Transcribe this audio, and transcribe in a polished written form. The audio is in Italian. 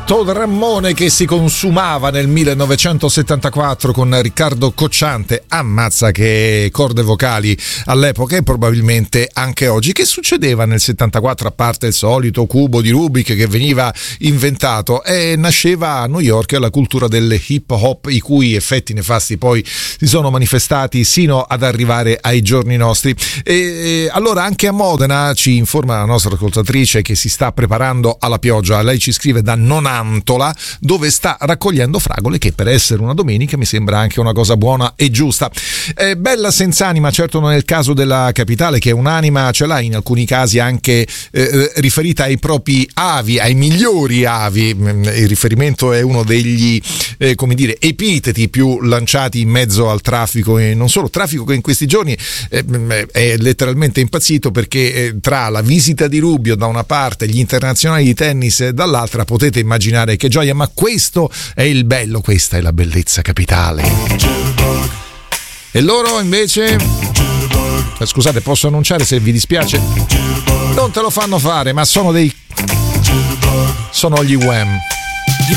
Sto drammone che si consumava nel 1974 con Riccardo Cocciante, ammazza che corde vocali all'epoca e probabilmente anche oggi. Che succedeva nel 74 a parte il solito cubo di Rubik che veniva inventato? Nasceva a New York la cultura del hip hop, i cui effetti nefasti poi si sono manifestati sino ad arrivare ai giorni nostri. Allora anche a Modena, ci informa la nostra ascoltatrice, che si sta preparando alla pioggia. Lei ci scrive da Nonantola, dove sta raccogliendo fragole, che per essere una domenica mi sembra anche una cosa buona e giusta. Bella senza anima, certo non è il caso della capitale, che un'anima ce l'ha in alcuni casi anche riferita ai propri avi, ai migliori avi. Il riferimento è uno degli epiteti più lanciati in mezzo al traffico, e non solo traffico, che in questi giorni è letteralmente impazzito, perché tra la visita di Rubio da una parte, gli internazionali di tennis dall'altra, potete immaginare che gioia. Ma questo è il bello, questa è la bellezza capitale. E loro invece, scusate, posso annunciare, se vi dispiace, non te lo fanno fare, ma sono gli Wham.